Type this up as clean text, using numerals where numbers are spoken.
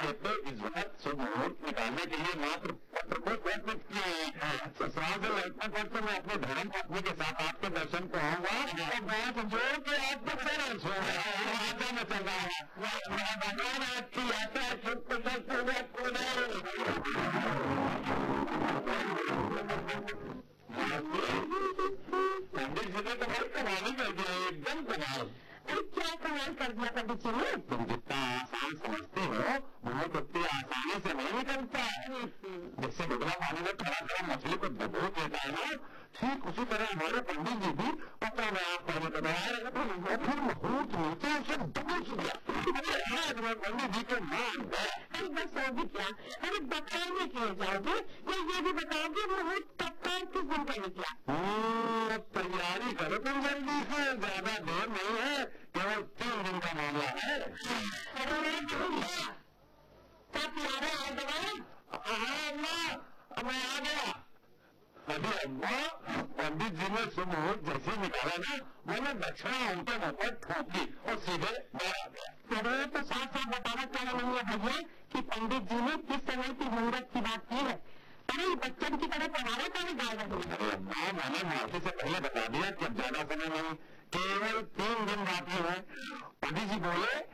तो इस वक्त शुभ मुहूर्त निकालने के लिए मात्र पत्र को प्रस्तुत किए। ससुराल से लौटने पर तो मैं अपने धर्म पत्नी के साथ आपके दर्शन को आऊंगा और बात जोड़ के आपको सरल यात्रा में चल रहा है। भगवान आपकी यात्रा शुभ पूर्वक पंडित जी ने तो बहुत कमाल कर दिया, एकदम कमाल। अरे क्या कमाल कर दिया पंडित जी ने? तुम जितना आसान समझते हो वो उतनी आसानी से नहीं निकलता। जैसे गुजरा पानी में खड़ा खड़ा मछली को दबो देता है ना, ठीक उसी तरह हमारे पंडित जी भी पता में आप पानी को दबाया रहता है, फिर मुहूर्त नीचे उसे दबोच दिया। पंडित जी को मान गए। अरे बस हो भी क्या? अरे बताने के लिए जाओगे या ये भी बताओगे मुहूर्त कब का किस दिन का निकला? तैयारी करो तुम जल्दी से, ज्यादा देर नहीं है, केवल 3 दिन का मामला है। अरे क्या प्यारा है भगवान। अम्मा मैं आ गया। अरे अम्मा, पंडित जी ने शुभ मुहूर्त जैसे निकाला ना, मैंने दक्षिणा उनके मुंह पर ठोक दी और सीधे घर आ गया। अरे तो साफ साफ बताना क्या नहीं है भैया कि पंडित जी ने किस समय की मुहूर्त की बात की है? अरे बच्चन की तरह पढ़ाना का भी गाय नहीं। अरे अम्मा, मैंने मार्के से पहले बता दिया कि अब ज्यादा समय नहीं, केवल 3 दिन बाकी है। पंडित जी बोले